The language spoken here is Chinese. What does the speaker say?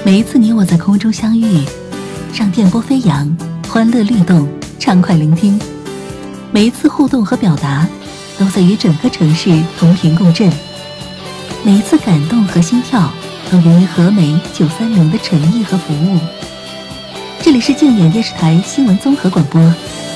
每一次你我在空中相遇，让电波飞扬，欢乐律动，畅快聆听。每一次互动和表达，都在与整个城市同频共振。每一次感动和心跳，都源于和美930的诚意和服务。这里是静点电视台新闻综合广播